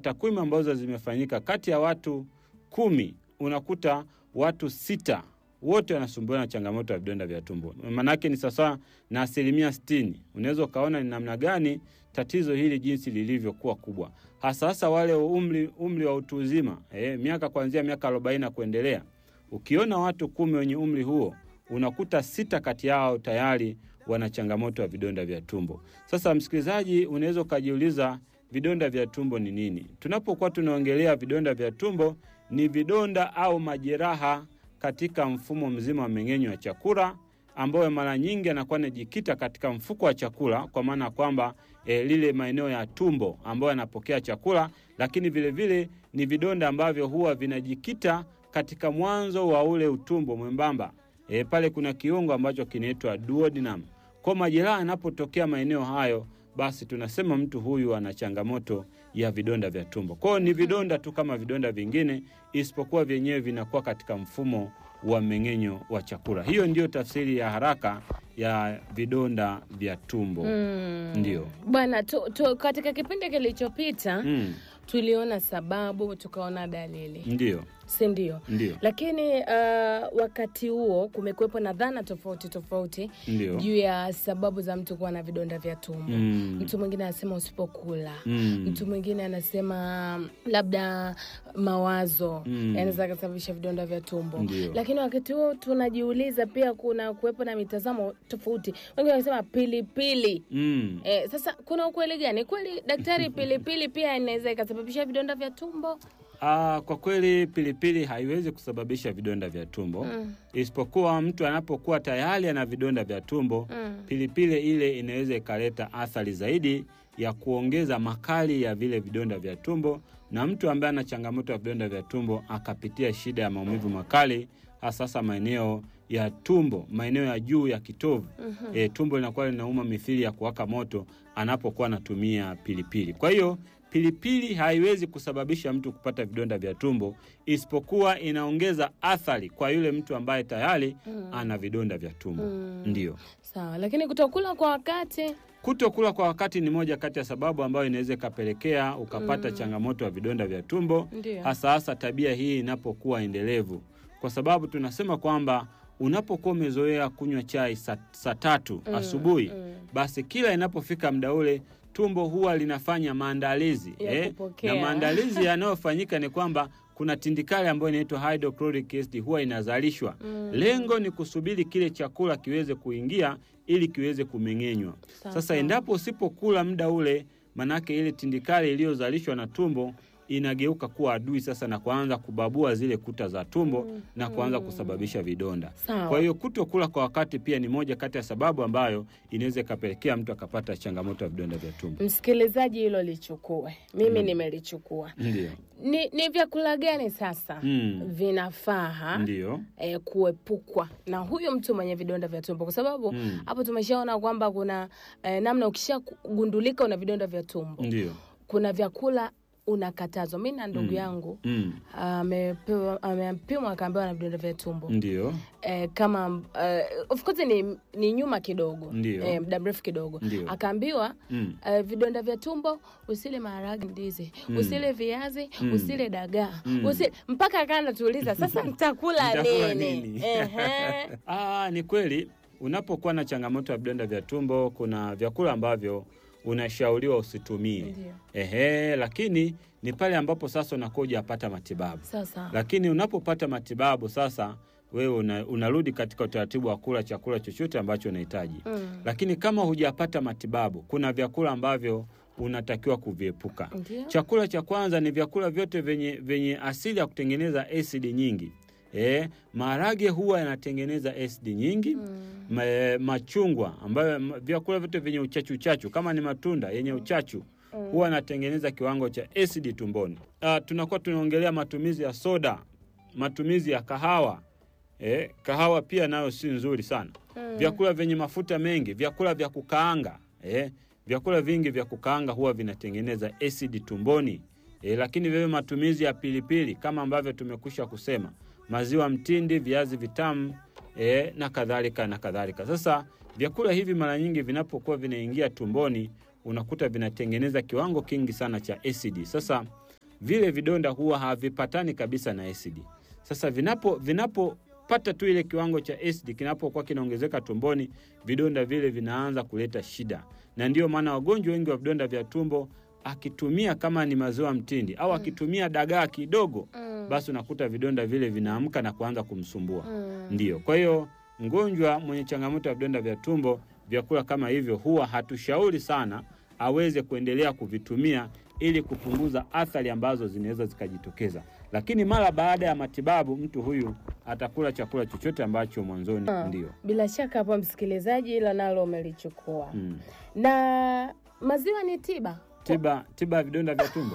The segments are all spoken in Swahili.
takwimu ambazo zimefanyika kati ya watu 10 unakuta watu 6 wote wanasumbuliwa na changamoto ya vidonda vya tumbo. Maana yake ni sawa na 60%. Unaweza ukaona ni namna gani tatizo hili jinsi lilivyokuwa kubwa. Hasa wale umri wa utu uzima, miaka kuanzia miaka 40 kuendelea. Ukiona watu 10 wenye umri huo, unakuta 6 kati yao tayari wana changamoto ya vidonda vya tumbo. Sasa msikilizaji, unaweza kujiuliza vidonda vya tumbo ni nini? Tunapokuwa tunaongelea vidonda vya tumbo, ni vidonda au majeraha katika mfumo mzima wa mmeng'enyo wa chakula, ambayo mara nyingi anakuwa anajikita katika mfuko wa chakula, kwa maana kwamba lile maeneo ya tumbo ambayo yanapokea chakula, lakini vile vile ni vidonda ambavyo huwa vinajikita katika mwanzo wa ule utumbo mwembamba. Pale kuna kiungo ambacho kinaitwa duodenum. Kwa majeraha yanapotokea maeneo hayo, basi tunasema mtu huyu ana changamoto ya vidonda vya tumbo. Kwa ni vidonda tu kama vidonda vingine, isipokuwa vyenyewe vinakuwa katika mfumo wa mmeng'enyo wa chakula. Hiyo ndio tafsiri ya haraka ya vidonda vya tumbo. Ndio. Bwana, katika kipindi kilichopita tuliona sababu, tukaona dalili. Ndio. Si ndio? Ndio. Lakini wakati huo kumekuwepo na dhana tofauti juu ya sababu za mtu kuwa na vidonda vya tumbo. Mtu mwingine anasema usipokula. Mtu mwingine anasema labda mawazo yanaweza kusababisha vidonda vya tumbo. Ndio. Lakini wakati huo tunajiuliza pia kuna kuwepo na mitazamo tofauti. Wengine wanasema pilipili. Sasa kuna ukweli gani? Kweli daktari, pilipili pia inaweza ikasababisha vidonda vya tumbo? Kwa kweli pilipili haiwezi kusababisha vidonda vya tumbo. Isipokuwa mtu anapokuwa tayari ana vidonda vya tumbo, pilipili ile inaweza ikaleta athari zaidi ya kuongeza makali ya vile vidonda vya tumbo, na mtu ambaye ana changamoto ya vidonda vya tumbo akapitia shida ya maumivu makali, hasa maeneo ya tumbo, maeneo ya juu ya kitovu. Tumbo linakuwa linauma mithili ya kuwaka moto anapokuwa anatumia pilipili. Kwa hiyo pilipili haiwezi kusababisha mtu kupata vidonda vya tumbo, isipokuwa inaongeza athari kwa yule mtu ambaye tayari ana vidonda vya tumbo. Ndio. Sawa, lakini kutokula kwa wakati? Kutokula kwa wakati ni moja kati ya sababu ambayo inaweza kapelekea ukapata changamoto ya vidonda vya tumbo. Hasa tabia hii inapokuwa endelevu. Kwa sababu tunasema kwamba unapokuwa umezoea kunywa chai saa 3 asubuhi, basi kila inapofika muda ule tumbo huwa linafanya maandalizi. Na maandalizi yanayofanyika ni kwamba kuna tindikali ambayo inaitwa hydrochloric acid huwa inazalishwa. Lengo ni kusubiri kile chakula kiweze kuingia ili kiweze kumeng'enywa. Sasa endapo usipokula muda ule, manake ile tindikali iliyozalishwa na tumbo inageuka kuwa adui sasa, na kuanza kubabua zile kuta za tumbo na kuanza kusababisha vidonda. Kwa hiyo kutokula kwa wakati pia ni moja kati ya sababu ambayo inaweza kapelekea mtu akapata changamoto ya vidonda vya tumbo. Msikilizaji, hilo lichukue. Mimi nimelichukua. Ndio. Ni vyakula gani sasa vinafaa kuepukwa na huyo mtu mwenye vidonda vya tumbo? Kwa sababu hapo tumeshaona kwamba kuna namna ukishagundulika una vidonda vya tumbo. Ndio. Kuna vyakula unakatazwa. Mimi na ndugu yangu amepimwa akaambiwa na vidonda vya tumbo. Ndio. Kama of course ni nyuma kidogo. Muda mrefu kidogo. Akaambiwa vidonda vya tumbo, usile maharage, ndizi, usile viazi, usile dagaa, mpaka akaanza tuuliza sasa nitakula nini? Ni kweli unapokuwa na changamoto ya vidonda vya tumbo, kuna vyakula ambavyo unashauriwa usitumie. Lakini ni pale ambapo sasa unakuja kupata matibabu. Lakini unapopata matibabu sasa wewe unarudi katika utaratibu wa kula chakula chochote ambacho unahitaji. Lakini kama hujapata matibabu, kuna vyakula ambavyo unatakiwa kuviepuka. Chakula cha kwanza ni vyakula vyote venye asili ya kutengeneza asidi nyingi. Maharage huwa yanatengeneza asidi nyingi. Machungwa ambayo vyakula vyote vyenye uchachu kama ni matunda yenye uchachu huwa yanatengeneza kiwango cha asidi tumboni. Tunakuwa tunaongelea matumizi ya soda, matumizi ya kahawa. Kahawa pia nayo si nzuri sana. Vyakula vyenye mafuta mengi, vyakula vya kukaanga. Vyakula vingi vya kukaanga huwa vinatengeneza asidi tumboni. Lakini vile matumizi ya pilipili kama ambavyo tumekusha kusema, maziwa mtindi, viazi vitamu, na kadhalika. Sasa vyakula hivi mara nyingi vinapokuwa vinaingia tumboni, unakuta vinatengeneza kiwango kingi sana cha asidi. Sasa vile vidonda huwa havipatani kabisa na acid. Sasa vinapopata tu ile kiwango cha acid kinapokuwa kinaongezeka tumboni, vidonda vile vinaanza kuleta shida. Na ndio maana wagonjwa wengi wa vidonda vya tumbo akitumia kama ni maziwa mtindi au akitumia dagaa kidogo, basi unakuta vidonda vile vinaamka na kuanza kumsumbua. Ndio. Kwa hiyo mgonjwa mwenye changamoto ya vidonda vya tumbo, vyakula kama hivyo huwa hatushauri sana aweze kuendelea kuvitumia ili kupunguza athari ambazo zinaweza zikajitokeza. Lakini mara baada ya matibabu mtu huyu atakula chakula chochote ambacho mwanzoni ndio. Bila shaka hapo msikilizaji, ila nalo umelichukua. Na maziwa ni tiba ya vidonda vya tumbo.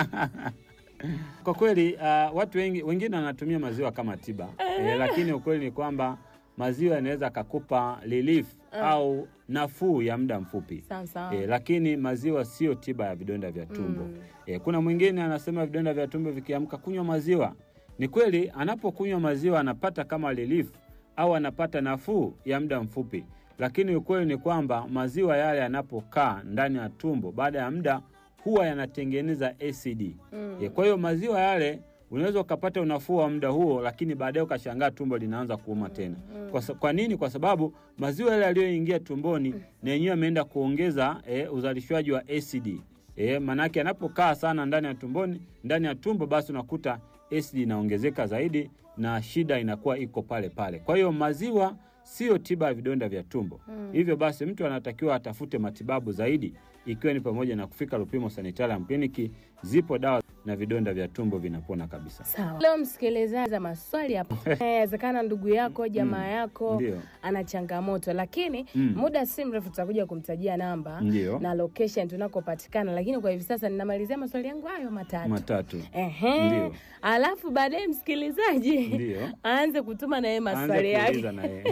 Kwa kweli watu wengine wanatumia maziwa kama tiba. Lakini ukweli ni kwamba maziwa yanaweza kukupa relief au nafuu ya muda mfupi. Lakini maziwa sio tiba ya vidonda vya tumbo. Kuna mwingine anasema vidonda vya tumbo vikiamka kunywa maziwa. Ni kweli anapokunywa maziwa anapata kama relief au anapata nafuu ya muda mfupi. Lakini ukweli ni kwamba maziwa yale yanapokaa ndani ya tumbo, baada ya muda huwa yanatengeneza acid. Kwa hiyo maziwa yale unaweza ukapata unafuu wa muda huo, lakini baadaye ukashangaa tumbo linaanza kuuma tena. Kwa nini? Kwa sababu maziwa yale yaliyoingia tumboni na yenyewe yameenda kuongeza uzalishwaji wa acid. Manake yanapokaa sana ndani ya tumbo, basi unakuta acid inaongezeka zaidi na shida inakuwa iko pale pale. Kwa hiyo maziwa sio tiba ya vidonda vya tumbo. Hivyo basi mtu anatakiwa atafute matibabu zaidi, ikiwa ni pamoja na kufika Lupimo Sanitarium Clinic. Zipo dawa na vidonda vya tumbo vinapona kabisa. Sawa. Leo msikilizaji za maswali hapa. Inawezekana ndugu yako, jamaa yako ana changamoto, lakini muda si mrefu tutakuja kumtajia namba na location tunakopatikana, lakini kwa hivi sasa ninamalizia maswali yangu hayo matatu. Ndio. Alafu baadaye msikilizaji aanze kutuma na yeye maswali yake.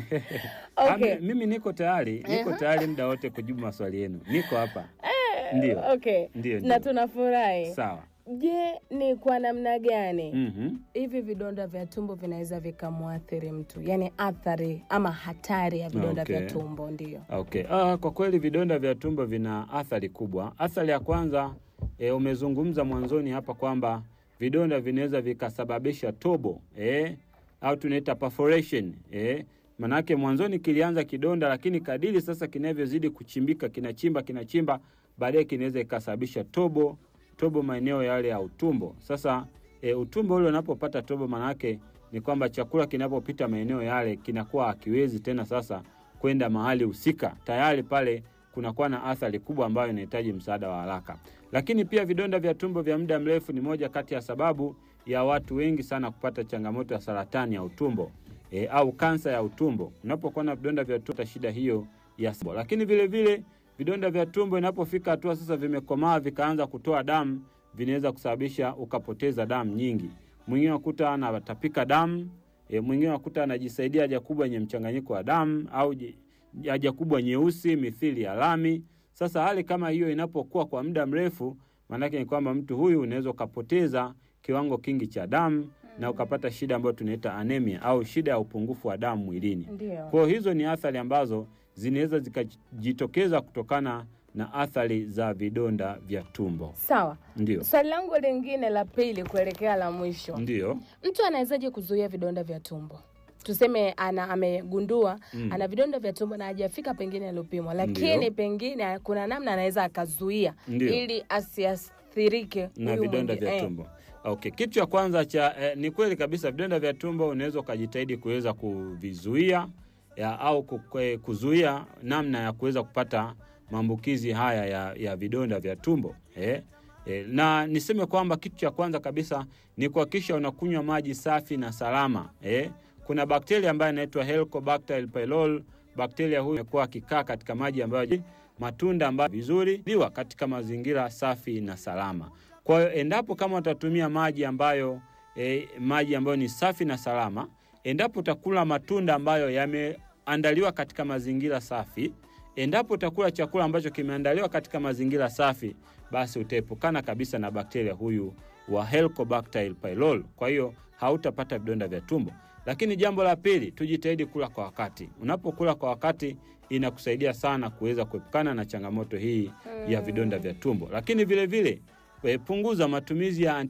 Okay. Mimi niko tayari muda wote kujibu maswali yenu. Niko hapa. Ndio. Okay. Ndio. Na tunafurahi. Sawa. Je, ni kwa namna gani hivi vidonda vya tumbo vinaweza vikamwathiri mtu? Yaani athari ama hatari ya vidonda vya tumbo ndio. Okay. Kwa kweli vidonda vya tumbo vina athari kubwa. Athari ya kwanza umezungumza mwanzoni hapa kwamba vidonda vinaweza vikasababisha tobo au tunaita perforation. Manake mwanzoni kilianza kidonda, lakini kadiri sasa kinavyozidi kuchimbika, kinachimba, baadaye kinaweza ikasababisha tobo maeneo yale ya utumbo. Sasa utumbo ule unapopata tobo, manake ni kwamba chakula kinapopita maeneo yale kinakuwa hakiwezi tena sasa kwenda mahali husika. Tayari pale kunakuwa na athari kubwa ambayo inahitaji msaada wa haraka. Lakini pia vidonda vya tumbo vya muda mrefu ni moja kati ya sababu ya watu wengi sana kupata changamoto ya saratani ya utumbo au kansa ya utumbo. Unapokuwa na vidonda vya tumbo shida hiyo ya tumbo. Lakini vile vile vidonda vya tumbo inapofika hatua sasa vimekomaa vikaanza kutoa damu, vinaweza kusababisha ukapoteza damu nyingi. Mwingine unakuta anatapika damu, mwingine unakuta anajisaidia haja kubwa yenye mchanganyiko wa damu au haja kubwa nyeusi mithili ya lami. Sasa hali kama hiyo inapokuwa kwa muda mrefu, maana yake ni kwamba mtu huyu unaweza ukapoteza kiwango kingi cha damu na ukapata shida ambayo tunaita anemia au shida ya upungufu wa damu mwilini. Kwa hizo ni athari ambazo zinaweza zikajitokeza kutokana na athari za vidonda vya tumbo. Sawa. Ndio. Swali langu lingine la pili kuelekea la mwisho. Ndio. Mtu anawezaje kuzuia vidonda vya tumbo? Tuseme amegundua ana vidonda vya tumbo na hajafika pengine Lupimo, lakini pengine kuna namna anaweza akazuia ili asiathirike na vidonda vya tumbo. Okay, kitu cha kwanza ni kweli kabisa vidonda vya tumbo unaweza ukajitahidi kuweza kuvizuia au kuzuia namna ya kuweza kupata maambukizi haya ya vidonda vya tumbo. Na niseme kwamba kitu cha kwanza kabisa ni kuhakikisha unakunywa maji safi na salama. Kuna bakteria ambaye anaitwa Helicobacter pylori. Bakteria huyu amekuwa akikaa katika maji ambayo matunda ambayo vizuri liwa katika mazingira safi na salama. Kwa hiyo endapo kama utatumia maji ambayo ni safi na salama, endapo utakula matunda ambayo yameandaliwa katika mazingira safi, endapo utakula chakula ambacho kimeandaliwa katika mazingira safi, basi utaepukana kabisa na bakteria huyu wa Helicobacter pylori. Kwa hiyo hautapata vidonda vya tumbo. Lakini jambo la pili, tujitahidi kula kwa wakati. Unapokula kwa wakati inakusaidia sana kuweza kuepukana na changamoto hii ya vidonda vya tumbo. Lakini vile vile punguza matumizi ya